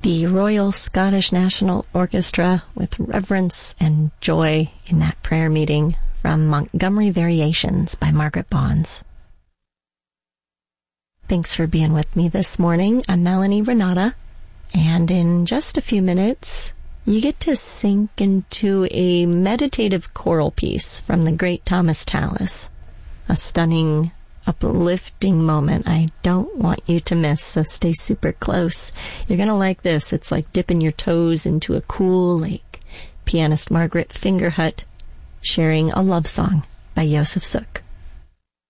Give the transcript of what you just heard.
the Royal Scottish National Orchestra with reverence and joy in that prayer meeting from Montgomery Variations by Margaret Bonds. Thanks for being with me this morning. I'm Melanie Renata, and in just a few minutes, you get to sink into a meditative choral piece from the great Thomas Tallis. A stunning, uplifting moment I don't want you to miss, so stay super close. You're going to like this. It's like dipping your toes into a cool lake. Pianist Margaret Fingerhut sharing a love song by Josef Suk.